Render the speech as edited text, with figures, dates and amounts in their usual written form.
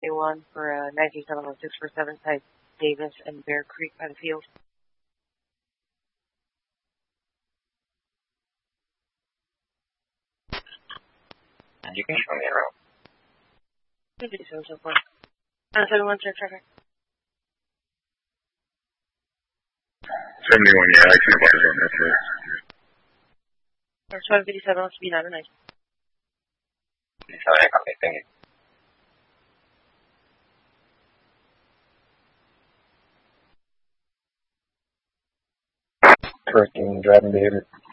A1 for 19706 for 7 Side Davis and Bear Creek by the field. You can show me around. 5774. 71, sir, traffic. 71, yeah, I see a bars on that, sir. Or 757 on speed 909. Sorry, copy, thank you. Correcting driving behavior.